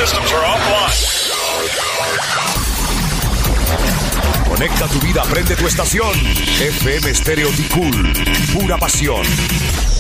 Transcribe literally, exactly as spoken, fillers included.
systems are offline. Conecta tu vida, prende tu estación. F M Stereo Ticul, pura pasión.